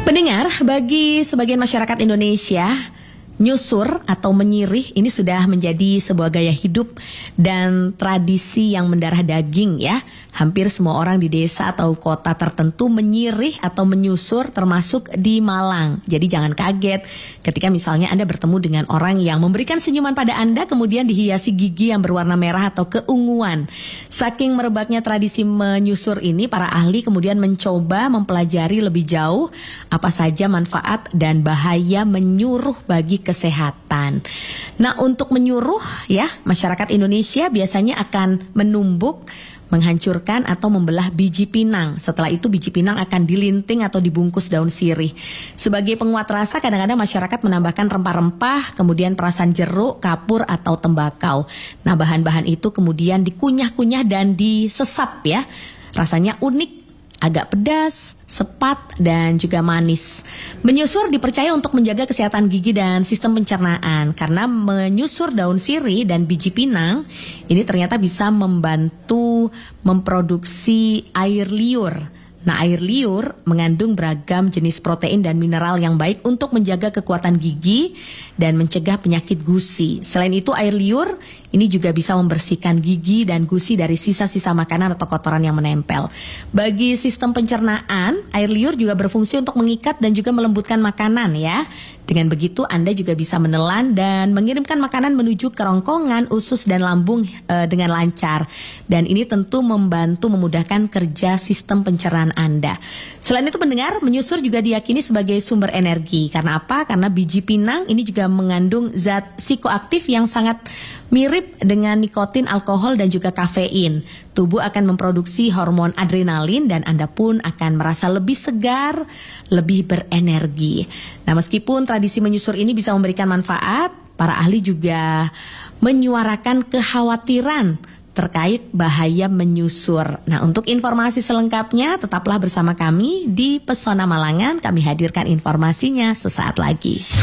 Pendengar, bagi sebagian masyarakat Indonesia, nyusur atau menyirih ini sudah menjadi sebuah gaya hidup dan tradisi yang mendarah daging ya. Hampir semua orang di desa atau kota tertentu menyirih atau menyusur, termasuk di Malang. Jadi jangan kaget ketika misalnya Anda bertemu dengan orang yang memberikan senyuman pada Anda kemudian dihiasi gigi yang berwarna merah atau keunguan. Saking merebaknya tradisi menyusur ini, para ahli kemudian mencoba mempelajari lebih jauh apa saja manfaat dan bahaya menyuruh bagi kesehatan. Nah, untuk menyuruh ya, masyarakat Indonesia biasanya akan menumbuk, menghancurkan atau membelah biji pinang. Setelah itu biji pinang akan dilinting atau dibungkus daun sirih. Sebagai penguat rasa, kadang-kadang masyarakat menambahkan rempah-rempah, kemudian perasan jeruk, kapur atau tembakau. Nah, bahan-bahan itu kemudian dikunyah-kunyah dan disesap ya. Rasanya unik, agak pedas, sepat, dan juga manis. Menyusur dipercaya untuk menjaga kesehatan gigi dan sistem pencernaan. Karena menyusur daun sirih dan biji pinang, ini ternyata bisa membantu memproduksi air liur. Nah, air liur mengandung beragam jenis protein dan mineral yang baik untuk menjaga kekuatan gigi dan mencegah penyakit gusi. Selain itu, air liur ini juga bisa membersihkan gigi dan gusi dari sisa-sisa makanan atau kotoran yang menempel. Bagi sistem pencernaan, air liur juga berfungsi untuk mengikat dan juga melembutkan makanan ya. Dengan begitu Anda juga bisa menelan dan mengirimkan makanan menuju kerongkongan, usus dan lambung dengan lancar. Dan ini tentu membantu memudahkan kerja sistem pencernaan Anda. Selain itu pendengar, menyusur juga diyakini sebagai sumber energi. Karena apa? Karena biji pinang ini juga mengandung zat psikoaktif yang sangat mirip dengan nikotin, alkohol dan juga kafein. Tubuh akan memproduksi hormon adrenalin dan Anda pun akan merasa lebih segar, lebih berenergi. Nah, meskipun tradisi menyusur ini bisa memberikan manfaat, para ahli juga menyuarakan kekhawatiran terkait bahaya menyusur. Nah, untuk informasi selengkapnya tetaplah bersama kami di Pesona Malangan. Kami hadirkan informasinya sesaat lagi.